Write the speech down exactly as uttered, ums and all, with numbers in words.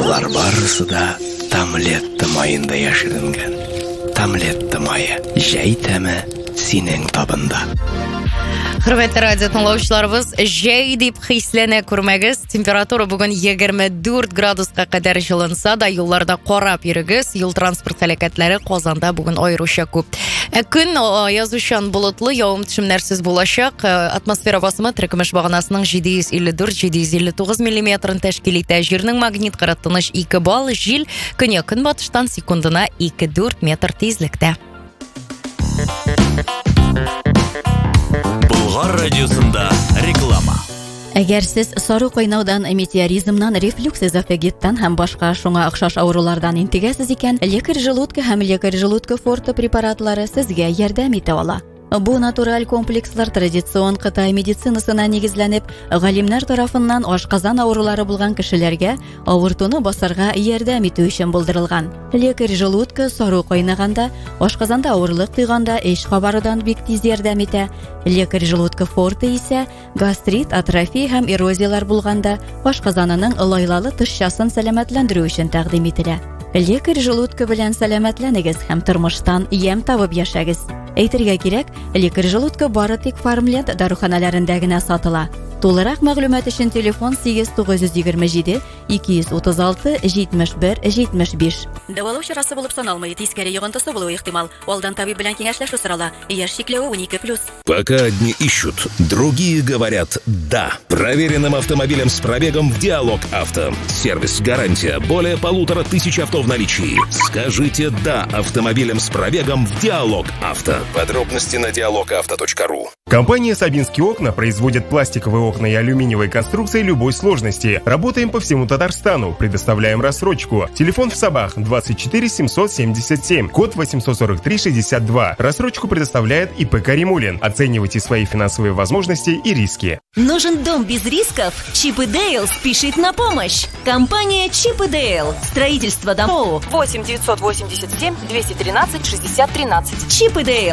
Булар барысы да Тамлетта майында яширенгән. Тамлетта майы җәй тәме синең табында. Хөрмәтле радио тыңлаучыларыбыз, җәй дип хисләнә күрмәгез. Температура бүген егерме дүрт градуска кадәр җылынса да, юлларда карап йөрегез. Юл транспорт һәлакәтләре Казанда бүген аеруча күп. Көн язучан болытлы, явым-төшемнәрсез булачак. Атмосфера басымы теркемеш баганасының җиде йөз илле дүрт - җиде йөз илле тугыз миллиметрын тәшкил итә. Җирнең магнит кырытыныш ике балл, җил көньяк-көнбатыштан секундына ике-дүрт метр тизлектә. Болгар радиосында реклама. Әгәр сез сары кайнаудан, метеоризмнан, рефлюкс эзофагиттан һәм башка шуңа охшаш авырулардан интегәсез икән, лекарь желудка һәм лекарь желудка форте препаратлары сезгә ярдәм итә ала. Бу натураль комплекслар традицион Кытай медицинасына нигезләнеп, галимнәр тарафыннан ашказан авырулары булган кешеләргә авыртуны басарга ярдәм итү өчен булдырылган. Лекарь желудка сары кайнаганда, ашказанда авырлык тойганда эш кабарыдан бик тиз ярдәм итә. Лекарь желудка форте исә гастрит, атрофия һәм эрозиялар булганда ашказанының лайлалы тышчасын сәламәтләндерү өчен тәкъдим ителә. Лекарь желудка белән сәламәтләнегез һәм тормыштан ям табып яшәгез. Әйтергә кирәк, лекарь желудка бары тик Фармлент даруханаларында гына сатыла. Тулырак мәгълүмат өчен телефон сигез тугыз йөз егерме җиде - ике йөз утыз алты - җитмеш бер - җитмеш биш. Дәвалау чарасы булып саналмый, тискәре йогынтысы булуы ихтимал. Алдан табиб белән киңәшләшү сорала. Яшь чикләве унике плюс. Пока одни ищут, другие говорят «да». Проверенным автомобилем с пробегом в Диалог Авто. Сервис, гарантия, более полутора тысяч авто в наличии. Скажите «да» автомобилем с пробегом в Диалог Авто. Подробности на диалог авто точка ру. Компания «Сабинские окна» производит пластиковые окна и алюминиевые конструкции любой сложности. Работаем по всему Татарстану, предоставляем рассрочку. Телефон в Сабах двадцать четыре семьсот семьдесят семь, код восемьсот сорок три шестьдесят два. Рассрочку предоставляет ИП «Каримулин». Оценивайте свои финансовые возможности и риски. Нужен дом без рисков? Чип и Дейл спешит на помощь. Компания Чип и Дейл. Строительство домов. восемь девятьсот восемьдесят семь двести тринадцать шестьдесят тринадцать. Чип и Дейл.